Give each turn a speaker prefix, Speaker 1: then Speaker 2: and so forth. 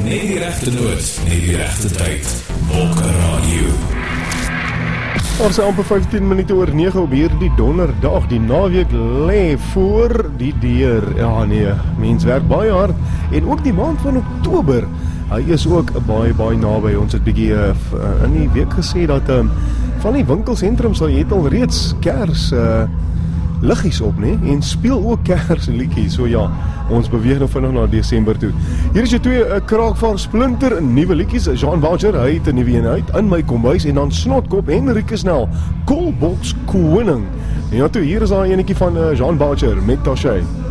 Speaker 1: Net die regte noot, net die regte tyd. Mok Radio.
Speaker 2: Ons is amper 15 minute oor 9 op hierdie donderdag. Die naweek lê voor die deur. Ja nee, mens werk baie hard. En ook die maand van Oktober, hy is ook baie naby. Ons het bietjie in die week gesê dat van die winkelsentrums het al reeds kers liggies op, nee, en speel ook kersliedjies. So ja, ons beweeg nou vinnig na Desember toe. Hier is jou twee kraakvaar splinter nuwe liedjies. Jean Boucher, hy het 'n nuwe een uit, In My Kombuis, en dan Snotkop Henrike Snell, Coolbox Koning. En ja toe, hier is daar enetjie van Jean Boucher met Tashay.